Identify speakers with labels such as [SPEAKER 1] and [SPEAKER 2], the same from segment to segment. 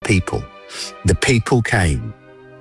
[SPEAKER 1] people. The people came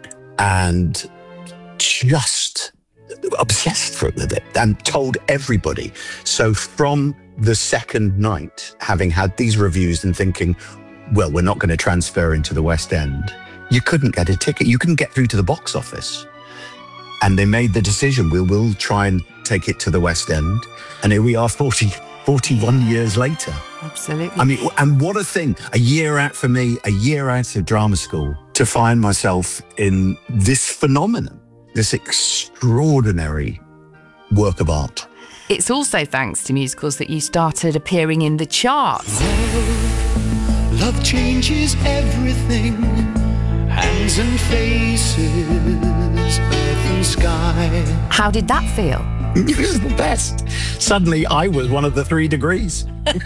[SPEAKER 1] and just obsessed with it and told everybody. So from the second night, having had these reviews and thinking, well, we're not going to transfer into the West End, you couldn't get a ticket. You couldn't get through to the box office. And they made the decision, we'll try and take it to the West End. And here we are 41 years later.
[SPEAKER 2] Absolutely.
[SPEAKER 1] I mean, and what a thing. A year out for me, a year out of drama school, to find myself in this phenomenon, this extraordinary work of art.
[SPEAKER 2] It's also thanks to musicals that you started appearing in the charts.
[SPEAKER 3] Love changes everything. Hands and faces, earth and sky.
[SPEAKER 2] How did that feel?
[SPEAKER 1] It was the best. Suddenly, I was one of the 3 degrees.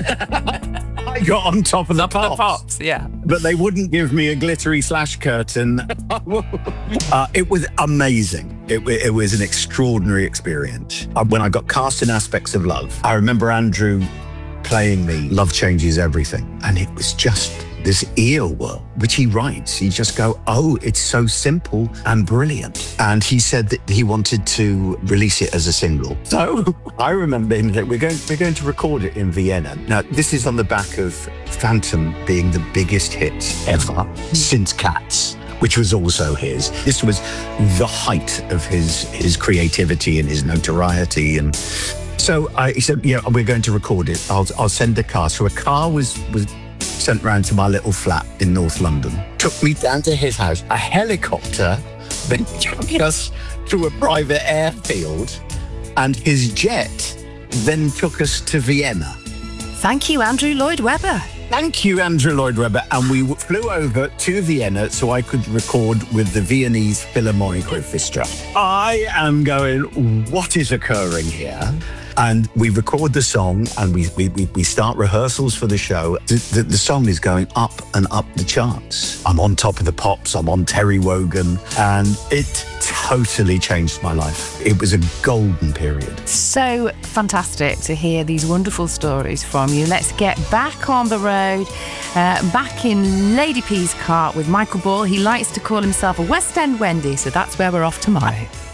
[SPEAKER 1] I got on top of the pops.
[SPEAKER 2] Yeah.
[SPEAKER 1] But they wouldn't give me a glittery slash curtain. It was amazing. It was an extraordinary experience. When I got cast in Aspects of Love, I remember Andrew playing me Love Changes Everything. And it was just this earworm, which he writes. He just go, oh, it's so simple and brilliant. And he said that he wanted to release it as a single. So I remember him saying, we're going to record it in Vienna. Now, this is on the back of Phantom being the biggest hit ever since Cats, which was also his. This was the height of his creativity and his notoriety. And so he said, yeah, we're going to record it. I'll send a car. So a car was sent round to my little flat in North London, took me down to his house. A helicopter then took us to a private airfield, and his jet then took us to Vienna.
[SPEAKER 2] Thank you, Andrew Lloyd Webber.
[SPEAKER 1] Thank you, Andrew Lloyd Webber. And we flew over to Vienna so I could record with the Viennese Philharmonic Orchestra. I am going, what is occurring here? And we record the song and we start rehearsals for the show. The song is going up and up the charts. I'm on Top of the Pops, I'm on Terry Wogan, and it totally changed my life. It was a golden period.
[SPEAKER 2] So fantastic to hear these wonderful stories from you. Let's get back on the road, back in Lady P's cart with Michael Ball. He likes to call himself a West End Wendy, so that's where we're off tomorrow.